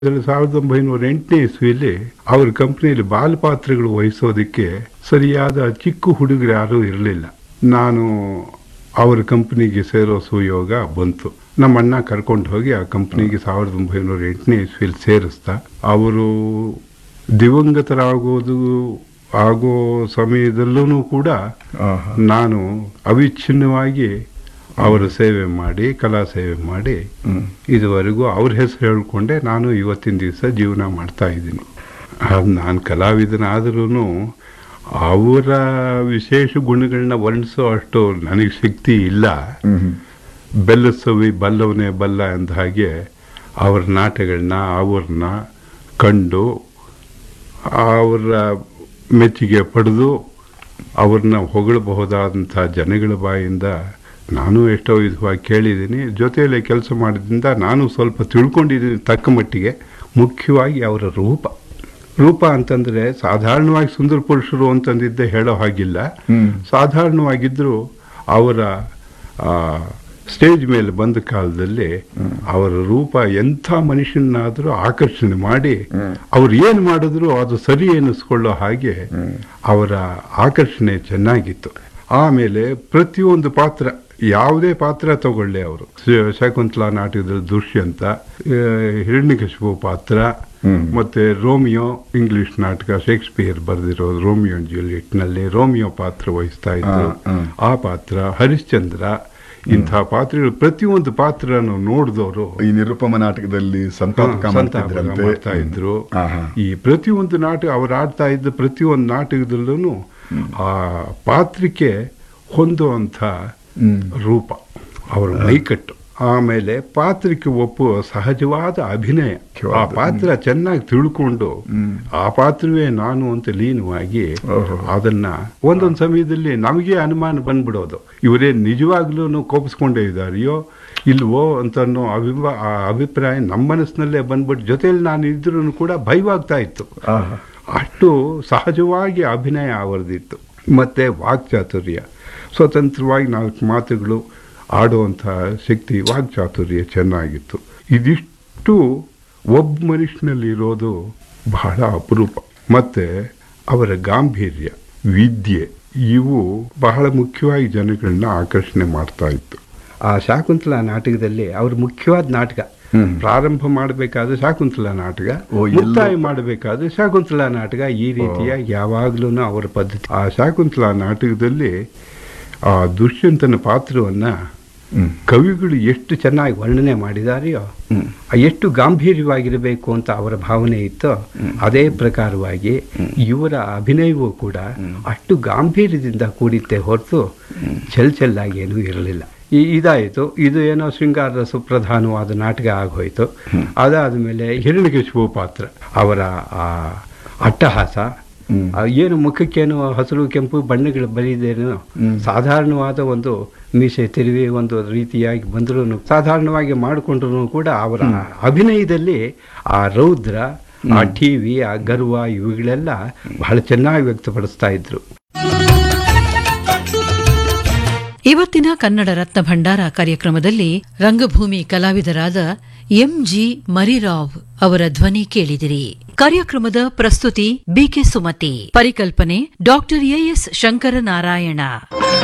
1908ನೇ ಇಸ್ವಿಯಲ್ಲಿ ಅವ್ರ ಕಂಪನಿಯಲ್ಲಿ ಬಾಲಪಾತ್ರಗಳು ವಹಿಸೋದಕ್ಕೆ ಸರಿಯಾದ ಚಿಕ್ಕ ಹುಡುಗರು ಯಾರೂ ಇರಲಿಲ್ಲ. ನಾನು ಅವರ ಕಂಪನಿಗೆ ಸೇರೋ ಸುಯೋಗ ಬಂತು. ನಮ್ಮ ಅಣ್ಣ ಕರ್ಕೊಂಡು ಹೋಗಿ ಆ ಕಂಪನಿಗೆ 1908ನೇ ಇಸ್ವಿಯಲ್ಲಿ ಸೇರಿಸ್ತಾ, ಅವರು ಆಗೋ ಸಮಯದಲ್ಲೂ ಕೂಡ ನಾನು ಅವಿಚ್ಛಿನ್ನವಾಗಿ ಅವರ ಸೇವೆ ಮಾಡಿ, ಕಲಾ ಸೇವೆ ಮಾಡಿ, ಇದುವರೆಗೂ ಅವ್ರ ಹೆಸರು ಹೇಳ್ಕೊಂಡೆ ನಾನು ಇವತ್ತಿನ ದಿವಸ ಜೀವನ ಮಾಡ್ತಾ ಇದ್ದೀನಿ. ನಾನು ಕಲಾವಿದನಾದ್ರೂ ಅವರ ವಿಶೇಷ ಗುಣಗಳನ್ನ ವರ್ಣಿಸೋ ಅಷ್ಟು ನನಗೆ ಶಕ್ತಿ ಇಲ್ಲ. ಬೆಲ್ಲಸವಿ ಬಲ್ಲವನೇ ಬಲ್ಲ ಅಂದ ಹಾಗೆ ಅವರ ನಾಟಗಳನ್ನ ಅವ್ರನ್ನ ಕಂಡು ಅವರ ಮೆಚ್ಚುಗೆ ಪಡೆದು ಅವ್ರನ್ನ ಹೊಗಳಬಹುದಾದಂಥ ಜನಗಳ ಬಾಯಿಂದ ನಾನು ಎಷ್ಟೋ ವಿಧವಾಗಿ ಕೇಳಿದ್ದೀನಿ. ಜೊತೆಯಲ್ಲೇ ಕೆಲಸ ಮಾಡಿದ್ರಿಂದ ನಾನು ಸ್ವಲ್ಪ ತಿಳ್ಕೊಂಡಿದ್ದೀನಿ ತಕ್ಕ ಮಟ್ಟಿಗೆ. ಮುಖ್ಯವಾಗಿ ಅವರ ರೂಪ ಅಂತಂದರೆ ಸಾಧಾರಣವಾಗಿ ಸುಂದರ ಪುರುಷರು ಅಂತಂದಿದ್ದೆ ಹೇಳೋ ಹಾಗಿಲ್ಲ. ಸಾಧಾರಣವಾಗಿದ್ದರೂ ಅವರ ಸ್ಟೇಜ್ ಮೇಲೆ ಬಂದ ಕಾಲದಲ್ಲಿ ಅವರ ರೂಪ ಎಂಥ ಮನುಷ್ಯನಾದರೂ ಆಕರ್ಷಣೆ ಮಾಡಿ ಅವ್ರು ಏನು ಮಾಡಿದ್ರು ಅದು ಸರಿ ಎನಿಸ್ಕೊಳ್ಳೋ ಹಾಗೆ ಅವರ ಆಕರ್ಷಣೆ ಚೆನ್ನಾಗಿತ್ತು. ಆಮೇಲೆ ಪ್ರತಿಯೊಂದು ಪಾತ್ರ, ಯಾವುದೇ ಪಾತ್ರ ತಗೊಳ್ಳಿ, ಅವರು ಶಕುಂತಲಾ ನಾಟಕದಲ್ಲಿ ದುಷ್ಯಂತ, ಹಿರಣ್ಯಕಶಿಪು ಪಾತ್ರ, ಮತ್ತೆ ರೋಮಿಯೋ ಇಂಗ್ಲಿಷ್ ನಾಟಕ ಶೇಕ್ಸ್ಪಿಯರ್ ಬರೆದಿರೋ ರೋಮಿಯೋ ಅಂಡ್ ಜೂಲಿಯೆಟ್ನಲ್ಲಿ ರೋಮಿಯೋ ಪಾತ್ರ ವಹಿಸ್ತಾ ಇದ್ರು. ಆ ಪಾತ್ರ, ಹರಿಶ್ಚಂದ್ರ, ಇಂಥ ಪಾತ್ರಗಳು ಪ್ರತಿಯೊಂದು ಪಾತ್ರನು ನೋಡಿದವರು ಈ ನಿರುಪಮ ನಾಟಕದಲ್ಲಿ ಸಂತಾಪ ಮಾಡ್ತಾ ಇದ್ರು. ಈ ಪ್ರತಿಯೊಂದು ನಾಟಕ ಅವ್ರು ಆಡ್ತಾ ಇದ್ದ ಪ್ರತಿಯೊಂದು ನಾಟಕದಲ್ಲೂ ಆ ಪಾತ್ರಕ್ಕೆ ಹೊಂದುವಂಥ ರೂಪ, ಅವರ ಮೈಕಟ್ಟು, ಆಮೇಲೆ ಪಾತ್ರಕ್ಕೆ ಒಪ್ಪುವ ಸಹಜವಾದ ಅಭಿನಯ, ಆ ಪಾತ್ರ ಚೆನ್ನಾಗಿ ತಿಳ್ಕೊಂಡು ಆ ಪಾತ್ರವೇ ನಾನು ಅಂತ ಲೀನವಾಗಿ ಅದನ್ನ ಒಂದೊಂದು ಸಮಯದಲ್ಲಿ ನಮಗೆ ಅನುಮಾನ ಬಂದ್ಬಿಡೋದು, ಇವರೇ ನಿಜವಾಗ್ಲೂ ಕೋಪಿಸ್ಕೊಂಡೇ ಇದ್ದಾರೆಯೋ ಇಲ್ವೋ ಅಂತ ಅನ್ನೋ ಅಭಿಪ್ರಾಯ ನಮ್ಮ ಮನಸ್ಸಿನಲ್ಲೇ ಬಂದ್ಬಿಟ್ಟು ಜೊತೆಯಲ್ಲಿ ನಾನು ಇದ್ರೂ ಕೂಡ ಭಯವಾಗ್ತಾ ಇತ್ತು. ಅಷ್ಟು ಸಹಜವಾಗಿ ಅಭಿನಯ ಅವರದಿತ್ತು. ಮತ್ತೆ ವಾಕ್ಚಾತುರ್ಯ, ಸ್ವತಂತ್ರವಾಗಿ 4 ಮಾತುಗಳು ಆಡುವಂಥ ಶಕ್ತಿ, ವಾಕ್ಚಾತುರ್ಯ ಚೆನ್ನಾಗಿತ್ತು. ಇದಿಷ್ಟು ಒಬ್ಬ ಮನುಷ್ಯನಲ್ಲಿರೋದು ಬಹಳ ಅಪರೂಪ. ಮತ್ತೆ ಅವರ ಗಾಂಭೀರ್ಯ, ವಿದ್ಯೆ, ಇವು ಬಹಳ ಮುಖ್ಯವಾಗಿ ಜನಗಳನ್ನ ಆಕರ್ಷಣೆ ಮಾಡ್ತಾ ಇತ್ತು. ಆ ಶಾಕುಂತಲಾ ನಾಟಕದಲ್ಲಿ ಅವ್ರ ಮುಖ್ಯವಾದ ನಾಟಕ, ಪ್ರಾರಂಭ ಮಾಡಬೇಕಾದ್ರೆ ಶಾಕುಂತಲಾ ನಾಟಕ, ಮುಕ್ತಾಯ ಮಾಡಬೇಕಾದ್ರೆ ಶಾಕುಂತಲಾ ನಾಟಕ, ಈ ರೀತಿಯ ಯಾವಾಗ್ಲೂ ಅವರ ಪದ್ಧತಿ. ಆ ಶಾಕುಂತಲಾ ನಾಟಕದಲ್ಲಿ ಆ ದುಷ್ಯಂತನ ಪಾತ್ರವನ್ನ ಕವಿಗಳು ಎಷ್ಟು ಚೆನ್ನಾಗಿ ವರ್ಣನೆ ಮಾಡಿದಾರೆಯೋ, ಎಷ್ಟು ಗಾಂಭೀರ್ಯವಾಗಿರಬೇಕು ಅಂತ ಅವರ ಭಾವನೆ ಇತ್ತೋ, ಅದೇ ಪ್ರಕಾರವಾಗಿ ಇವರ ಅಭಿನಯವೂ ಕೂಡ ಅಷ್ಟು ಗಾಂಭೀರ್ಯದಿಂದ ಕೂಡಿತ್ತೆ ಹೊರತು ಚೆಲ್ಲಾಗಿ ಏನೂ ಇರಲಿಲ್ಲ. ಇದಾಯಿತು. ಇದು ಏನೋ ಶೃಂಗಾರ ಸುಪ್ರಧಾನವಾದ ನಾಟಕ ಆಗೋಯ್ತು. ಅದಾದ ಮೇಲೆ ಹಿರಣ್ಯಕಶಿಪು ಪಾತ್ರ, ಅವರ ಆ ಅಟ್ಟಹಾಸ, ಏನು ಮುಖಕ್ಕೇನು ಹಸಿರು ಕೆಂಪು ಬಣ್ಣಗಳು ಬರೀದೇನೋ, ಸಾಧಾರಣವಾದ ಒಂದು ಮೀಸೆ ತಿರುವಿ ಒಂದು ರೀತಿಯಾಗಿ ಬಂದರೂ ಸಾಧಾರಣವಾಗಿ ಮಾಡಿಕೊಂಡ್ರು ಕೂಡ ಅವರ ಅಭಿನಯದಲ್ಲಿ ಆ ರೌದ್ರ, ಆ ಟಿವಿ, ಆ ಗರ್ವ, ಇವುಗಳೆಲ್ಲ ಬಹಳ ಚೆನ್ನಾಗಿ ವ್ಯಕ್ತಪಡಿಸ್ತಾ ಇದ್ರು. ಇವತ್ತಿನ ಕನ್ನಡ ರತ್ನ ಭಂಡಾರ ಕಾರ್ಯಕ್ರಮದಲ್ಲಿ ರಂಗಭೂಮಿ ಕಲಾವಿದರಾದ ಎಂಜಿ ಮರಿರಾವ್ ಅವರ ಧ್ವನಿ ಕೇಳಿದಿರಿ. ಕಾರ್ಯಕ್ರಮದ ಪ್ರಸ್ತುತಿ ಬಿಕೆ ಸುಮತಿ, ಪರಿಕಲ್ಪನೆ ಡಾಕ್ಟರ್ ಎಎಸ್ ಶಂಕರನಾರಾಯಣ.